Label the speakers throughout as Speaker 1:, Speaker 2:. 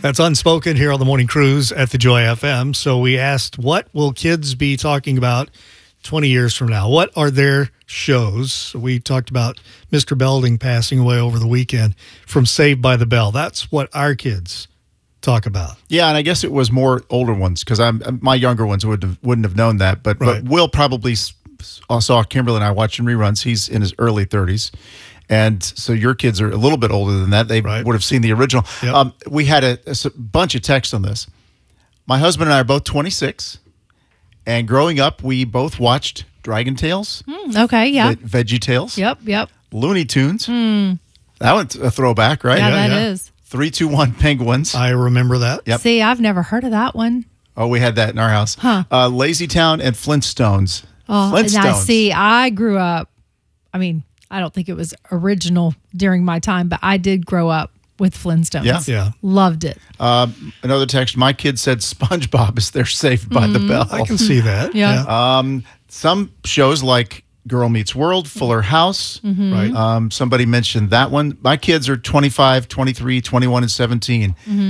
Speaker 1: That's Unspoken here on the Morning Cruise at the Joy FM. So we asked, what will kids be talking about 20 years from now? What are their shows? We talked about Mr. Belding passing away over the weekend from Saved by the Bell. That's what our kids talk about.
Speaker 2: Yeah, and I guess it was more older ones because my younger ones wouldn't have known that. But Will probably saw Kimberly and I watching reruns. He's in his early 30s. And so your kids are a little bit older than that. They would have seen the original. Yep. We had a bunch of text on this. My husband and I are both 26. And growing up, we both watched Dragon Tales.
Speaker 3: Okay, yeah.
Speaker 2: Veggie Tales.
Speaker 3: Yep.
Speaker 2: Looney Tunes. That one's a throwback, right?
Speaker 3: Yeah, that is.
Speaker 2: 3-2-1 Penguins.
Speaker 1: I remember that.
Speaker 2: Yep.
Speaker 3: See, I've never heard of that one.
Speaker 2: Oh, we had that in our house.
Speaker 3: Huh.
Speaker 2: Lazy Town and Flintstones.
Speaker 3: Oh,
Speaker 2: Flintstones.
Speaker 3: now see, I grew up, I don't think it was original during my time, but I did grow up with Flintstones.
Speaker 1: Yeah.
Speaker 3: Loved it.
Speaker 2: Another text, my kid said SpongeBob is there Saved by the Bell.
Speaker 1: I can see that.
Speaker 3: Yeah.
Speaker 2: Some shows like Girl Meets World, Fuller House.
Speaker 1: Right.
Speaker 2: Somebody mentioned that one. My kids are 25, 23, 21, and 17.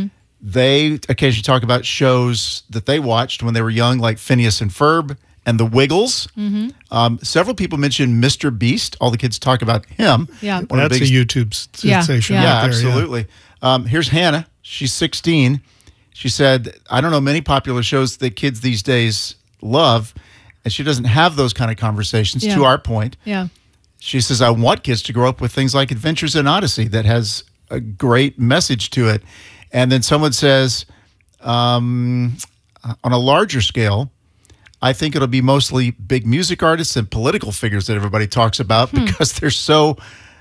Speaker 2: They occasionally talk about shows that they watched when they were young, like Phineas and Ferb and The Wiggles. Several people mentioned Mr. Beast. All the kids talk about him.
Speaker 3: Yeah.
Speaker 1: That's a YouTube sensation.
Speaker 3: Yeah.
Speaker 1: Right
Speaker 2: Yeah,
Speaker 1: there,
Speaker 2: absolutely. Here's Hannah. She's 16. She said, I don't know many popular shows that kids these days love, and she doesn't have those kind of conversations, to our point.
Speaker 3: Yeah.
Speaker 2: She says, I want kids to grow up with things like Adventures in Odyssey that has a great message to it. And then someone says, on a larger scale, I think it'll be mostly big music artists and political figures that everybody talks about because they're so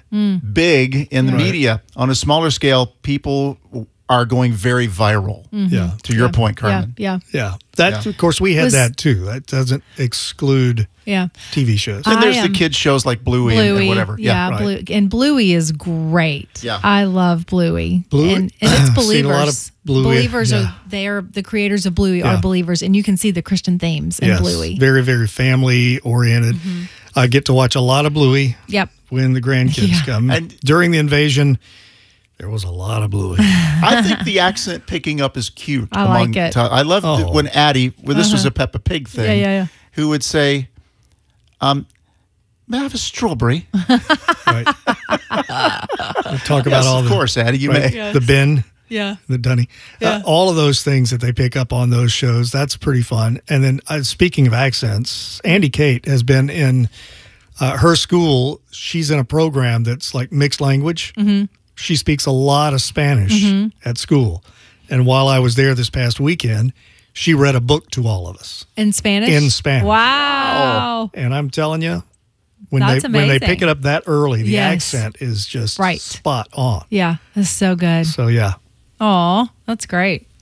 Speaker 2: big in the media. On a smaller scale, people are going very viral.
Speaker 1: Yeah.
Speaker 2: To your point, Carmen.
Speaker 3: Yeah.
Speaker 1: That, of course, we had that too. That doesn't exclude TV shows.
Speaker 2: And there's the kids shows like Bluey and whatever.
Speaker 3: Yeah,
Speaker 1: right.
Speaker 3: And Bluey is great.
Speaker 2: Yeah.
Speaker 3: I love Bluey.
Speaker 1: Bluey?
Speaker 3: And it's believers.
Speaker 1: Seen a lot of Bluey.
Speaker 3: Believers are the creators of Bluey are believers, and you can see the Christian themes in Bluey.
Speaker 1: Very, very family oriented. I get to watch a lot of Bluey.
Speaker 3: Yep.
Speaker 1: When the grandkids come.
Speaker 2: And
Speaker 1: during the invasion, there was a lot of Bluey.
Speaker 2: I think the accent picking up is cute.
Speaker 3: I like it.
Speaker 2: I love when Addie, this was a Peppa Pig thing,
Speaker 3: Yeah.
Speaker 2: who would say, may I have a strawberry?
Speaker 1: Right. We talk about all
Speaker 2: of course, Addie, you may.
Speaker 1: The bin.
Speaker 3: Yeah.
Speaker 1: The dunny. All of those things that they pick up on those shows, that's pretty fun. And then speaking of accents, Andy Kate has been in her school. She's in a program that's like mixed language. She speaks a lot of Spanish at school. And while I was there this past weekend, she read a book to all of us.
Speaker 3: In Spanish?
Speaker 1: In Spanish.
Speaker 3: Wow.
Speaker 1: And I'm telling you, when
Speaker 3: That's
Speaker 1: they
Speaker 3: amazing.
Speaker 1: pick it up that early, the
Speaker 3: Yes.
Speaker 1: accent is just
Speaker 3: Right.
Speaker 1: spot on.
Speaker 3: Yeah, that's so good.
Speaker 1: So, yeah.
Speaker 3: Aw, that's great.